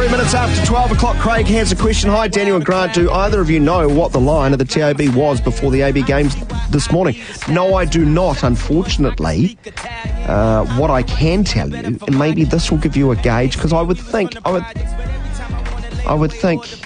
3 minutes after 12 o'clock, Craig has a question. Hi, Daniel and Grant. Do either of you know what the line of the TAB was before the AB games this morning? No, I do not, unfortunately. What I can tell you, and maybe this will give you a gauge, because I would think